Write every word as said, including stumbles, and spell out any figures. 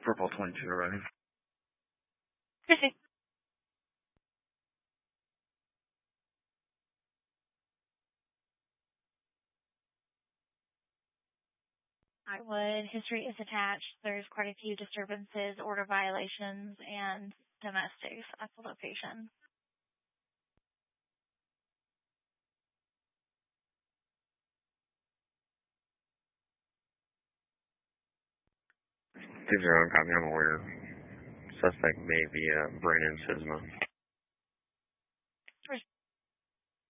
Purple twenty-two already. Perfect. I would. History is attached. There's quite a few disturbances, order violations, and domestics at the location. Two zero, copy, I'm aware. Suspect may be uh, Brandon Sisma.